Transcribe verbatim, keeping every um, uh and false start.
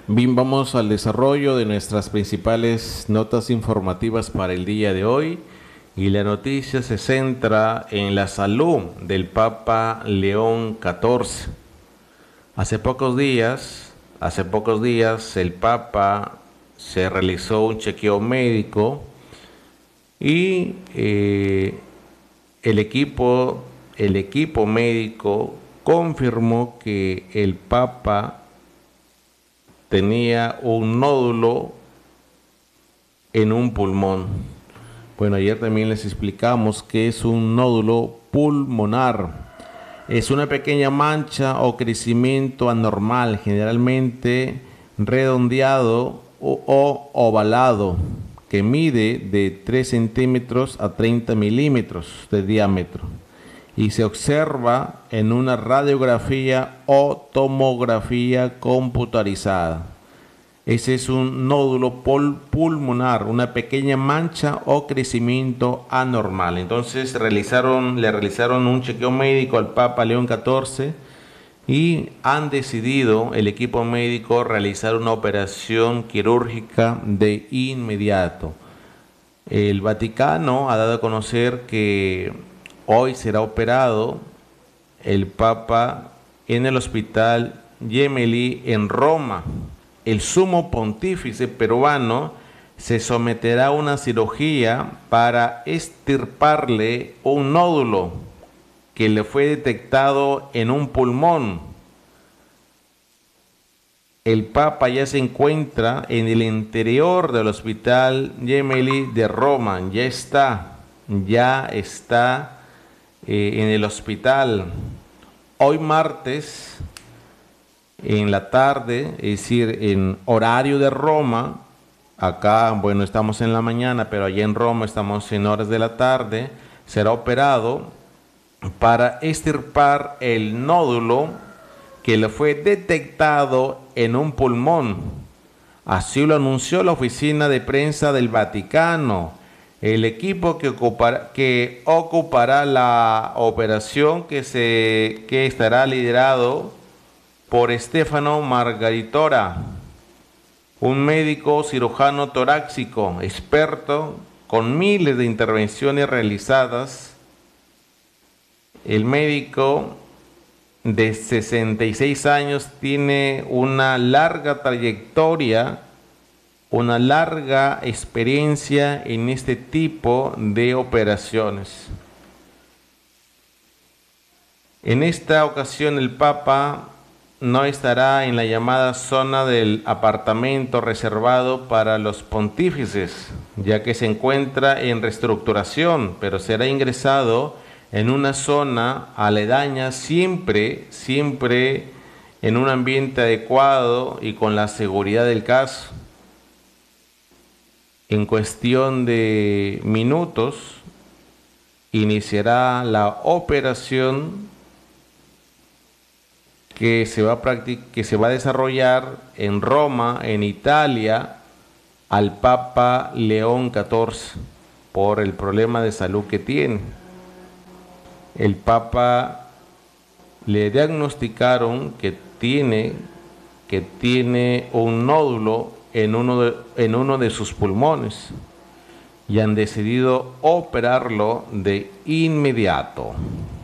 Bien, vamos al desarrollo de nuestras principales notas informativas para el día de hoy. Y la noticia se centra en la salud del Papa León catorce. Hace pocos días, hace pocos días el Papa se realizó un chequeo médico y eh, el equipo, el equipo médico confirmó que el Papa tenía un nódulo en un pulmón. Bueno, ayer también les explicamos que es un nódulo pulmonar. Es una pequeña mancha o crecimiento anormal, generalmente redondeado o, o ovalado, que mide de tres centímetros a treinta milímetros de diámetro y se observa en una radiografía o tomografía computarizada. Ese es un nódulo pulmonar, una pequeña mancha o crecimiento anormal. Entonces realizaron, le realizaron un chequeo médico al Papa León catorce y han decidido el equipo médico realizar una operación quirúrgica de inmediato. El Vaticano ha dado a conocer que hoy será operado el Papa en el Hospital Gemelli en Roma. El sumo pontífice peruano se someterá a una cirugía para extirparle un nódulo que le fue detectado en un pulmón. El Papa ya se encuentra en el interior del Hospital Gemelli de Roma. Ya está, ya está eh, en el hospital. Hoy martes, en la tarde, es decir, en horario de Roma, acá, bueno, estamos en la mañana, pero allá en Roma estamos en horas de la tarde, será operado para extirpar el nódulo que le fue detectado en un pulmón. Así lo anunció la oficina de prensa del Vaticano. El equipo que ocupará, que ocupará la operación que, se, que estará liderado por Stefano Margaritora, un médico cirujano torácico, experto con miles de intervenciones realizadas. El médico de sesenta y seis años tiene una larga trayectoria, una larga experiencia en este tipo de operaciones. En esta ocasión el Papa no estará en la llamada zona del apartamento reservado para los pontífices, ya que se encuentra en reestructuración, pero será ingresado en una zona aledaña, siempre, siempre en un ambiente adecuado y con la seguridad del caso. En cuestión de minutos, iniciará la operación que se va a que se va a desarrollar en Roma, en Italia, al Papa León catorce, por el problema de salud que tiene. El Papa le diagnosticaron que tiene, que tiene un nódulo en uno de, en uno de sus pulmones y han decidido operarlo de inmediato.